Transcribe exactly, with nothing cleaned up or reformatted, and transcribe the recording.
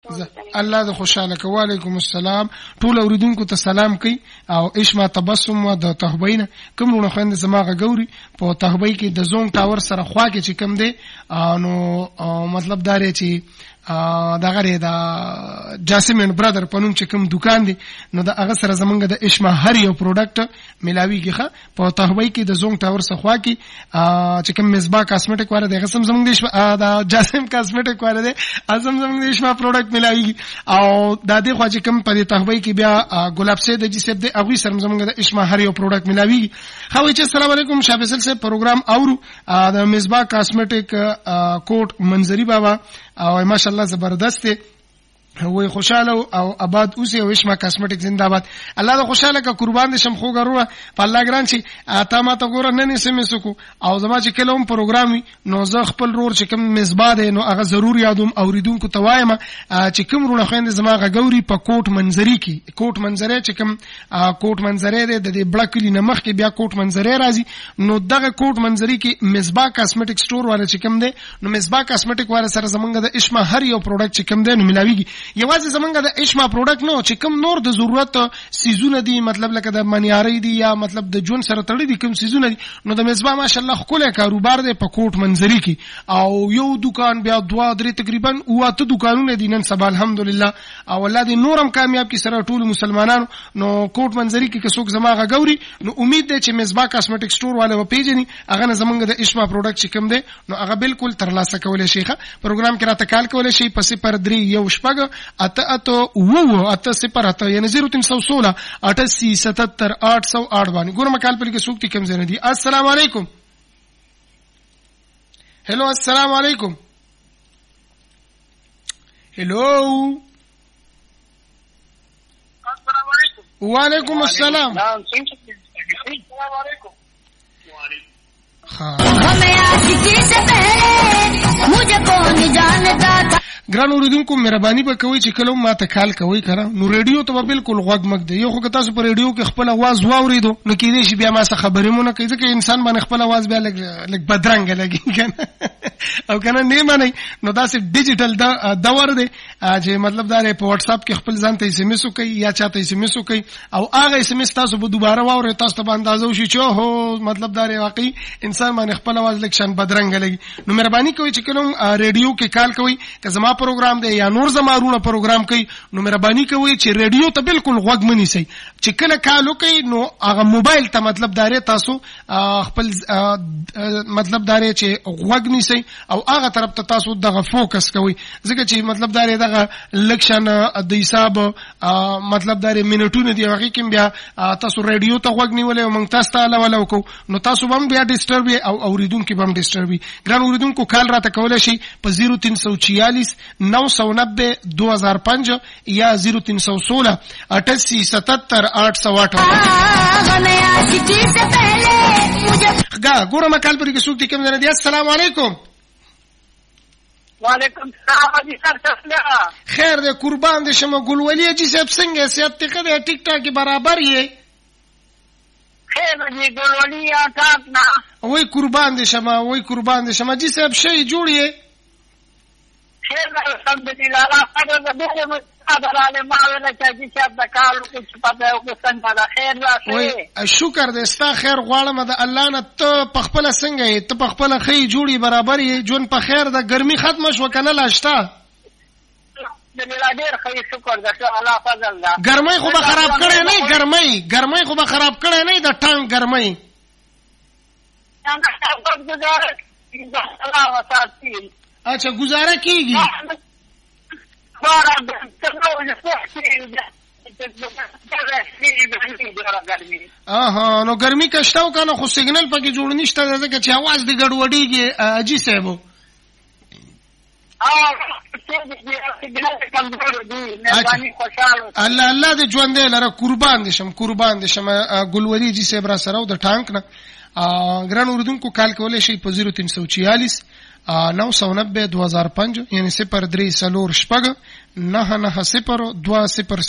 الله دې خوشاله کوي. وعلیکم السلام. ټول اوریدونکو ته سلام کوي او اشما تبسم د تهبین کوم نو خويند زماغه ګوري په تهبی کې د زونګ ټاور سره خوا کې چې کوم دی نو مطلب دا لري چې دا غره دا جاسمین برادر پنوم چې کوم دکان دی نو دا هغه سره زمونږ د اشما هر یو پروډکټ ملاویږي ښه په تهبی کې د زونګ ټاور سره خوا کې چې کوم مصباح کاسمیټک واره دی غسم زمونږ د دا جاسم کاسمیټک واره دی ازم زمونږ د اشما پروډکټ ملاویږي او دا د خو چې کوم په تهبی کې بیا ګلاب سید د جسب دی هغه سره زمونږ د اشما هر یو پروډکټ ملاویږي. خو چې السلام علیکم شاه فیصل سے پروګرام اورو د مصباح کاسمیټک کوټ منظری بابا او ماشاءالله زبردست وای خوشاله او آباد اوسه او اشما کاسمیټک زنده‌باد. الله دې خوشاله کا قربان دې شم خو غروه په الله ګران شي اته ما ته ګور نه نسمه سکو او زما چې کلم پروګرام نو زه خپل رور چې کوم مزبا ده نو هغه ضرور یادوم اوریدونکو ته وایم چې کوم رونه خويند زما غوري په کوټ منظری کې کوټ منظره چې کوم کوټ منظره ده د بلکلی نمخ کې بیا کوټ منظره راځي نو دغه کوټ منظری کې مزبا کاسمیټک سٹور والے چې کوم ده نو مزبا کاسمیټک والے سره زمونږ د اشما هر یو پروډکټ چې کوم ده نو ملاویږي. یوازې زمونږ د اشما پروډکټ نو چې کوم نور د ضرورت سيزونه دي مطلب لکه د منیاري دي یا مطلب د جون سره تړلي دي کوم سيزونه دي نو د مصباح ماشاءالله خپل کاروبار دی په کوټ منظری کې او یو دکان بیا دوا درې تقریبا واته دکانونه دي نن سبا الحمدلله او الله دې نورم کامیاب کی سره ټول مسلمانانو نو کوټ منظری کې کڅوک زماغه غوري نو امید ده چې مصباح کاسمیټک سٹور والے و پیجنی هغه زمونږ د اشما پروډکټ چې کوم دی نو هغه بالکل ترلاسه کولای شي پروګرام کې راته کال کولای شي پسې پر درې یو شپږ اته اته وو اته صفر اته یعنی صفر تین سو سولہ اٹھاسی ستتر آٹھ سو آٹھ باندې ګورم کال پر کې سوکتی کم زنه دي. السلام علیکم. هلو السلام علیکم. هلو السلام علیکم. وعلیکم السلام. السلام علیکم. ہمیں عاشقی سے پہلے مجھے کون جانتا تھا. ګران اوریدونکو مهرباني وکوي چې کله ما ته کال کوي کنه نو ریډیو ته بالکل غوږ مګ دی یو خو تاسو په ریډیو کې خپل आवाज واوریدو نو کې دې شي بیا ما څه خبرې مونږ کوي ځکه انسان باندې خپل आवाज بیا لګ لګ بدرنګ لګي کنه او کنه نه مانی نو دا سه ډیجیټل دا دور دی چې مطلب دا په واتس اپ کې خپل ځان ته اس ام اس کوي یا چاته اس ام اس کوي او هغه اس ام اس تاسو به دوباره واوري تاسو ته اندازو شي چې هو مطلب دا واقعي انسان باندې خپل आवाज لګ شان بدرنګ لګي. نو مهرباني کوي چې کله ریډیو کې کال کوي که زما پروګرام دی یا نور زمارونه پروګرام کوي نو مهرباني کوي چې ریډیو ته بالکل غوږ منی سي چې کله کال کوي نو هغه موبایل ته مطلب داري تاسو خپل مطلب داري چې غوږ نیسي او هغه طرف ته تاسو دغه فوکس کوي ځکه چې مطلب داري دغه لکشن د حساب مطلب داري منټونه دی هغه کې بیا تاسو ریډیو ته غوږ نیولې او موږ تاسو ته لاولو کو نو تاسو هم بیا ډیسټرب او اوریدونکو هم ډیسټرب ګران اوریدونکو کال راته کولای شي په صفر تین سو چھیالیس نو سو نبے دو ہزار پانچ یا صفر تین سو سولہ اٹھاسی ستتر آٹھ سو آٹھ. گا ګورم کال پر کې سوکتی کوم نه دي. السلام علیکم. وعلیکم السلام. خیر دې قربان دې شمه ګلولي چې سب څنګه سیات ته دې ټیک ټاک برابر یې خیر دې ګلولي یا ټاک نه وای قربان دې شمه وای قربان دې شمه چې سب شي جوړي خیر الحمدلله الله قدر دې مو ادراله ما ولا چې چې د کارو کې پته او څنګه دا خیر راځي. شکر دې ستا خیر غواړم د الله نه ته پخپل څنګه ته پخپل خې جوړي برابر یې جون په خیر د ګرمي ختم شو کنه لاشتا د ملادر خې شکر دې الله فضل دا ګرمي خو به خراب کړي نه ګرمي ګرمي خو به خراب کړي نه د ټانګ ګرمي څنګه گزاره الله وساتي. اچھا گزارا کیږي اها نو ګرمي کښتاو کنه خو سیګنل پکې جوړ نشته ځکه چې आवाज دې ګډوډيږي اجي صاحب الله الله دې ژوند دې لره قربان دې شم قربان دې شم ګلوري جی صاحب را سره د ټانک نه ګران اردوونکو کال کولای شي په صفر تین سو چھیالیس نو سو نبے دو ہزار پانچ یعنی صفر درې سلور شپږ نه نه صفر دو صفر